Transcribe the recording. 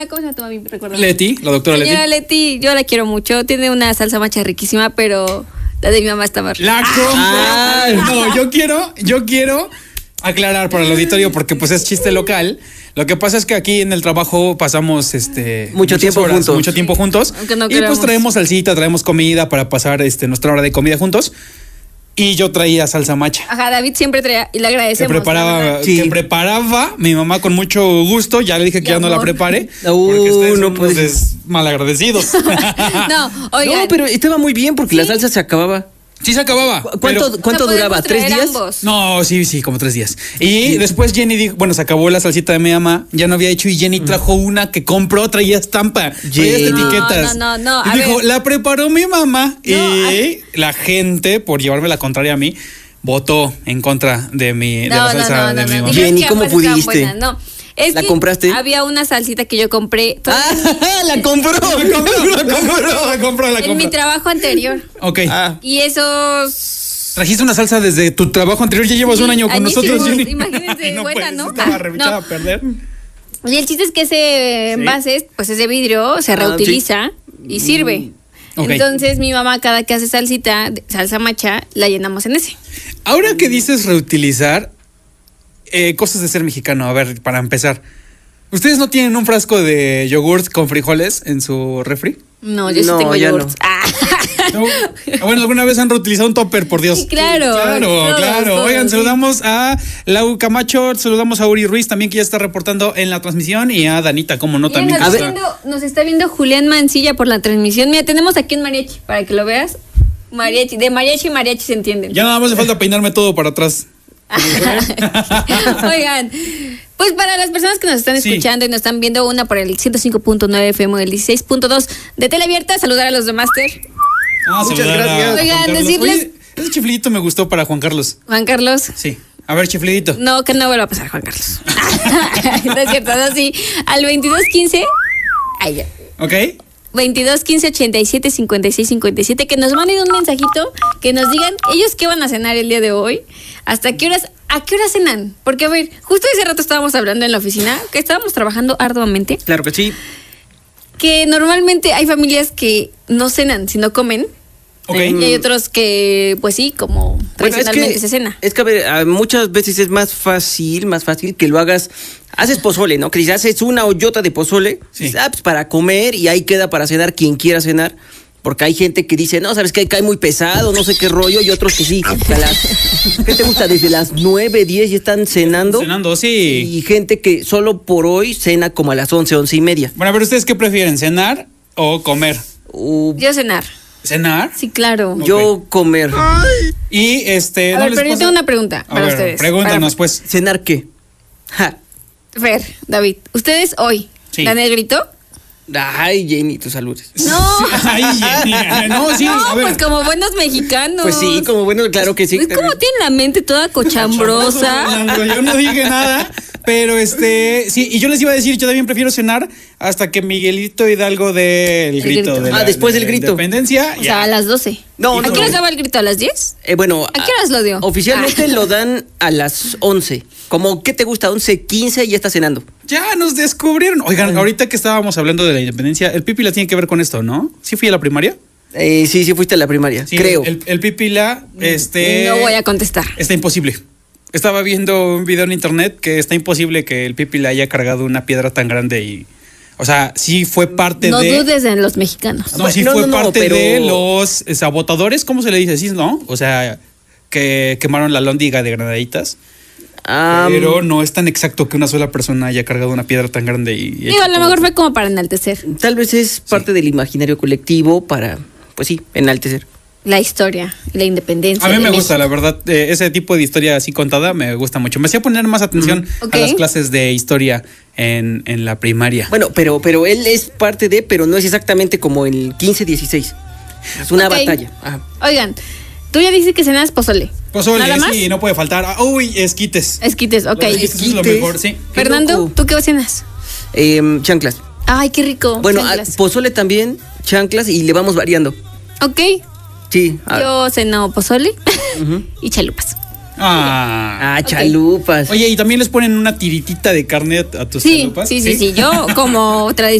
¿Cómo se llama tu mami? Recuerda. Leti, la doctora Leti. Señora Leti, yo la quiero mucho. Tiene una salsa macha riquísima, pero la de mi mamá está más rica. La compro. No, yo quiero aclarar para el auditorio porque pues es chiste local. Lo que pasa es que aquí en el trabajo pasamos mucho tiempo juntos. Aunque no y queramos. pues traemos salsita, traemos comida para pasar nuestra hora de comida juntos. Y yo traía salsa macha. Ajá, David siempre traía y le agradecemos. Que preparaba mi mamá con mucho gusto. Ya le dije que ya no la prepare. Porque ustedes son unos malagradecidos. No, oigan. No, pero estaba muy bien porque la salsa se acababa. Sí se acababa. ¿Cuánto duraba? ¿3 días? Ambos. No, sí, como 3 días. Y después Jenny dijo, bueno, se acabó la salsita de mi mamá, ya no había hecho y Jenny trajo una que compró, traía estampa, traía etiquetas. No. Y dijo, la preparó mi mamá. Y la gente, por llevarme la contraria a mí, votó en contra de la salsa de mi mamá. Jenny, ¿cómo pudiste? No. ¿La compraste? Había una salsita que yo compré. La compró. La compró. En mi trabajo anterior. Ok. Y esos... Trajiste una salsa desde tu trabajo anterior, ya llevas un año con nosotros, Jenny. Imagínense, no buena, puedes, ¿no? Estaba echada a perder. Y el chiste es que ese envase, pues es de vidrio, se reutiliza y sirve. Okay. Entonces mi mamá cada que hace salsa macha, la llenamos en ese. Ahora que dices reutilizar, cosas de ser mexicano, a ver, para empezar. ¿Ustedes no tienen un frasco de yogurt con frijoles en su refri? No, yo sí tengo yogurt. No. Bueno, ¿alguna vez han reutilizado un topper, por Dios? Sí, claro. Claro. Oigan, saludamos a Lau Camacho, saludamos a Uri Ruiz también, que ya está reportando en la transmisión, y a Danita, como no, también. Nos está viendo Julián Mancilla por la transmisión. Mira, tenemos aquí un mariachi, para que lo veas. Mariachi, de mariachi y mariachi se entienden. Ya nada más me falta peinarme todo para atrás. Oigan, pues para las personas que nos están escuchando y nos están viendo, una por el 105.9 FM, el 16.2 de Teleabierta, saludar a los de Master. Muchas gracias. Oigan, decirles... Oye, ese chiflidito me gustó para Juan Carlos. Juan Carlos. Sí. A ver, chiflidito. No, que no vuelva a pasar, Juan Carlos. No es cierto, no, sí. Al 2215. Ay, ya. Ok. 2215 87 56 57, que nos manden un mensajito, que nos digan ellos qué van a cenar el día de hoy, a qué horas cenan, porque a ver, justo ese rato estábamos hablando en la oficina, que estábamos trabajando arduamente. Claro que sí. Que normalmente hay familias que no cenan, sino comen. Okay. Y hay otros que, pues sí, como tradicionalmente se cena. Es que, a ver, muchas veces es más fácil que lo hagas. Haces pozole, ¿no? Que dices, haces una hoyota de pozole, pues para comer y ahí queda para cenar quien quiera cenar. Porque hay gente que dice, no, ¿sabes qué? Cae muy pesado, no sé qué rollo. Y otros que sí. ¿Qué te gusta? Desde las 9, 10 ya están cenando. Cenando, sí. Y gente que solo por hoy cena como a las 11, 11 y media. Bueno, pero ¿ustedes qué prefieren? ¿Cenar o comer? Yo cenar. ¿Cenar? Sí, claro. Yo comer. Ay. Y A ver, pero yo tengo una pregunta para ustedes. Pregúntanos, pues. ¿Cenar qué? Fer, David, ¿ustedes hoy dan el grito? Ay, Jenny, tus saludes. No. Ay, Jenny. No, sí. No, pues como buenos mexicanos. Pues sí, como buenos, claro que sí. Es como tienen la mente toda cochambrosa. Yo no dije nada, pero sí, y yo les iba a decir, yo también prefiero cenar hasta que Miguelito Hidalgo dé el grito. Después del grito. Independencia. O sea, a las 12. No, ¿A qué horas daba el grito? ¿A las 10? Bueno. ¿A qué horas lo dio? Oficialmente lo dan a las 11. Como, ¿qué te gusta? 11:15 y ya está cenando. Ya nos descubrieron. Oigan, ahorita que estábamos hablando de la independencia, el Pipila tiene que ver con esto, ¿no? ¿Sí fui a la primaria? Sí fuiste a la primaria, sí, creo. El Pipila, No voy a contestar. Está imposible. Estaba viendo un video en internet que está imposible que el Pipila haya cargado una piedra tan grande y... O sea, sí fue parte No dudes en los mexicanos. No, sí fue parte de los sabotadores, ¿cómo se le dice así, no? O sea, que quemaron la lóndiga de Granaditas. Pero no es tan exacto que una sola persona haya cargado una piedra tan grande y a lo mejor fue como para enaltecer. Tal vez es parte del imaginario colectivo para, pues sí, enaltecer. La historia, la independencia. A mí me gusta, la verdad, ese tipo de historia así contada me gusta mucho. Me hacía poner más atención a las clases de historia en la primaria. Bueno, pero él es parte de, pero no es exactamente como el 15-16. Es una batalla. Ajá. Oigan, tú ya dices que cenas pozole. Pozole, ¿Nada más? Sí, no puede faltar. Uy, esquites. Esquites, ok. Esquites es lo mejor, sí. Fernando, ¿tú qué cenas? Chanclas. Ay, qué rico. Bueno, pozole también, chanclas y le vamos variando. Ok. Sí. Yo ceno pozole y chalupas. Chalupas. Oye, ¿y también les ponen una tiritita de carne a tus chalupas? Sí. Yo como